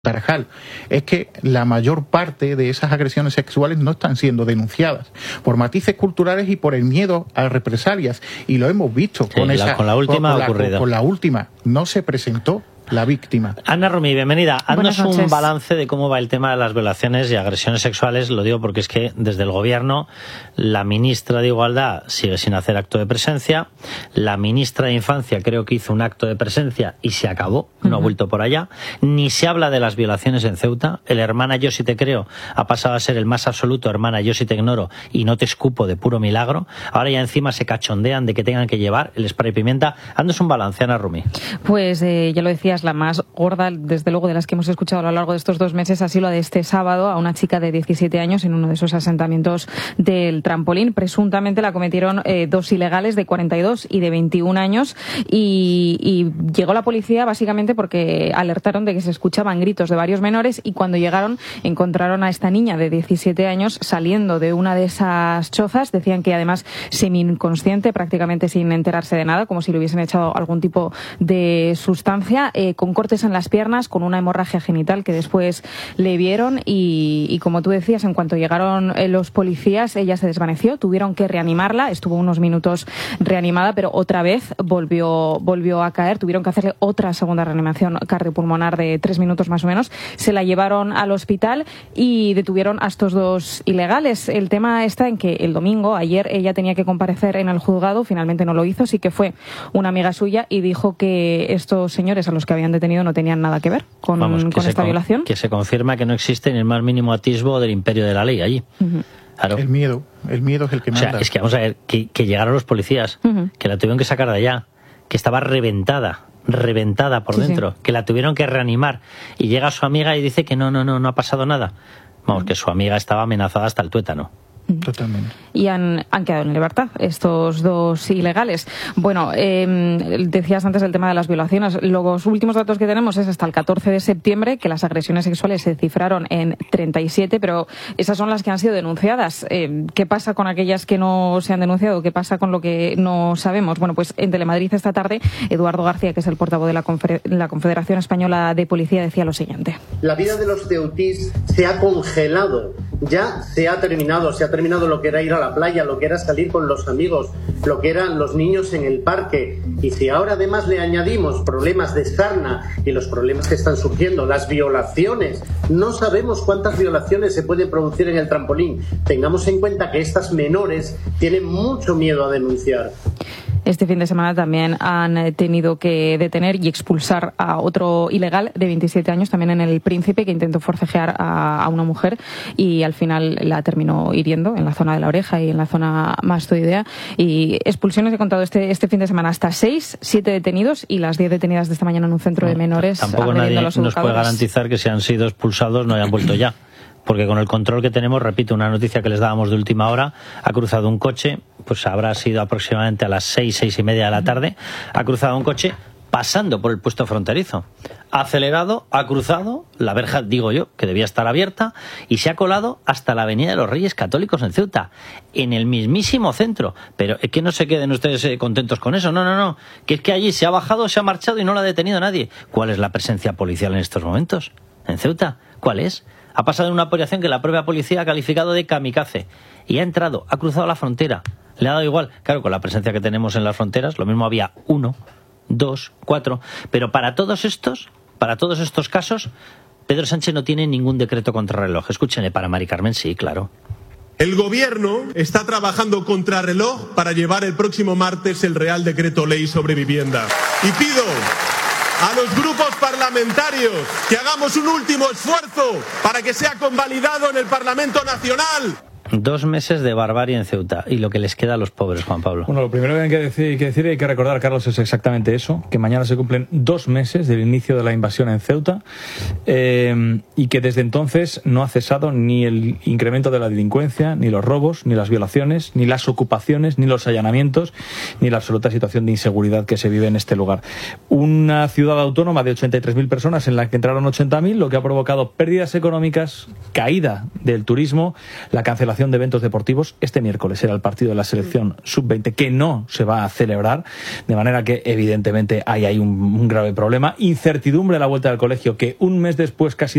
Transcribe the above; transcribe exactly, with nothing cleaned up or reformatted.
Tarajal, es que la mayor parte de esas agresiones sexuales no están siendo denunciadas por matices culturales y por el miedo a represalias, y lo hemos visto sí, con la, esa con la última con, con, ocurrido. La, con la última no se presentó la víctima. Ana Romy, bienvenida. Haznos un balance de cómo va el tema de las violaciones y agresiones sexuales. Lo digo porque es que desde el gobierno la ministra de Igualdad sigue sin hacer acto de presencia, la ministra de Infancia creo que hizo un acto de presencia y se acabó, no uh-huh. ha vuelto por allá, ni se habla de las violaciones en Ceuta. El hermana yo sí te creo ha pasado a ser el más absoluto hermana yo sí te ignoro y no te escupo de puro milagro. Ahora ya encima se cachondean de que tengan que llevar el spray pimienta. Haznos un balance, Ana Romy. Pues eh, ya lo decías, la más gorda, desde luego, de las que hemos escuchado a lo largo de estos dos meses, ha sido la de este sábado a una chica de diecisiete años en uno de esos asentamientos del Trampolín. Presuntamente la cometieron eh, dos ilegales de cuarenta y dos y de veintiún años y, y llegó la policía básicamente porque alertaron de que se escuchaban gritos de varios menores y cuando llegaron encontraron a esta niña de diecisiete años saliendo de una de esas chozas. Decían que además semi-inconsciente, prácticamente sin enterarse de nada, como si le hubiesen echado algún tipo de sustancia, eh, con cortes en las piernas, con una hemorragia genital que después le vieron y, y como tú decías, en cuanto llegaron los policías, ella se desvaneció, tuvieron que reanimarla, estuvo unos minutos reanimada, pero otra vez volvió, volvió a caer, tuvieron que hacerle otra segunda reanimación cardiopulmonar de tres minutos más o menos, se la llevaron al hospital y detuvieron a estos dos ilegales. El tema está en que el domingo, ayer, ella tenía que comparecer en el juzgado, finalmente no lo hizo, sí que fue una amiga suya y dijo que estos señores a los que habían detenido no tenían nada que ver con, Vamos, que con esta con, violación. Que se confirma que no existe ni el más mínimo atisbo del imperio de la ley allí. Uh-huh. Claro. El miedo, el miedo es el que manda. O sea, es que vamos a ver, que, que llegaron los policías, uh-huh. que la tuvieron que sacar de allá, que estaba reventada, reventada por sí, dentro, sí. que la tuvieron que reanimar y llega su amiga y dice que no, no, no, no ha pasado nada. Vamos, uh-huh. que su amiga estaba amenazada hasta el tuétano. Totalmente. Y han, han quedado en libertad estos dos ilegales. Bueno, eh, decías antes el tema de las violaciones. Los últimos datos que tenemos es hasta el catorce de septiembre, que las agresiones sexuales se cifraron en treinta y siete, pero esas son las que han sido denunciadas. Eh, ¿Qué pasa con aquellas que no se han denunciado? ¿Qué pasa con lo que no sabemos? Bueno, pues en Telemadrid esta tarde, Eduardo García, que es el portavoz de la, Confer- la Confederación Española de Policía, decía lo siguiente. La vida de los ceutíes se ha congelado. Ya se ha terminado, se ha terminado lo que era ir a la playa, lo que era salir con los amigos, lo que eran los niños en el parque. Y si ahora además le añadimos problemas de sarna y los problemas que están surgiendo, las violaciones, no sabemos cuántas violaciones se pueden producir en el Trampolín. Tengamos en cuenta que estas menores tienen mucho miedo a denunciar. Este fin de semana también han tenido que detener y expulsar a otro ilegal de veintisiete años, también en El Príncipe, que intentó forcejear a, a una mujer y al final la terminó hiriendo en la zona de la oreja y en la zona mastoidea. Y expulsiones he contado este, este fin de semana hasta seis, siete detenidos y las diez detenidas de esta mañana en un centro de menores. Tampoco nadie nos puede garantizar que si han sido expulsados no hayan vuelto ya. Porque con el control que tenemos, repito, una noticia que les dábamos de última hora, ha cruzado un coche, pues habrá sido aproximadamente a las seis, seis y media de la tarde, ha cruzado un coche pasando por el puesto fronterizo. Ha acelerado, ha cruzado, la verja, digo yo, que debía estar abierta, y se ha colado hasta la Avenida de los Reyes Católicos en Ceuta, en el mismísimo centro. Pero es que no se queden ustedes eh, contentos con eso, no, no, no, que es que allí se ha bajado, se ha marchado y no lo ha detenido nadie. ¿Cuál es la presencia policial en estos momentos? ¿En Ceuta? ¿Cuál es? Ha pasado en una operación que la propia policía ha calificado de kamikaze y ha entrado, ha cruzado la frontera, le ha dado igual. Claro, con la presencia que tenemos en las fronteras, lo mismo había uno, dos, cuatro, pero para todos estos, para todos estos casos, Pedro Sánchez no tiene ningún decreto contrarreloj. Escúchenle, para Mari Carmen, sí, claro. El gobierno está trabajando contrarreloj para llevar el próximo martes el Real Decreto Ley sobre vivienda. Y pido a los grupos parlamentarios que hagamos un último esfuerzo para que sea convalidado en el Parlamento Nacional. Dos meses de barbarie en Ceuta y lo que les queda a los pobres, Juan Pablo. Bueno, lo primero que hay que decir, que decir y hay que recordar, Carlos, es exactamente eso, que mañana se cumplen dos meses del inicio de la invasión en Ceuta eh, y que desde entonces no ha cesado ni el incremento de la delincuencia, ni los robos, ni las violaciones, ni las ocupaciones, ni los allanamientos, ni la absoluta situación de inseguridad que se vive en este lugar. Una ciudad autónoma de ochenta y tres mil personas en la que entraron ochenta mil, lo que ha provocado pérdidas económicas, caída del turismo, la cancelación organización de eventos deportivos. Este miércoles será el partido de la selección sub veinte, que no se va a celebrar, de manera que evidentemente hay ahí un, un grave problema. Incertidumbre a la vuelta del colegio, que un mes después casi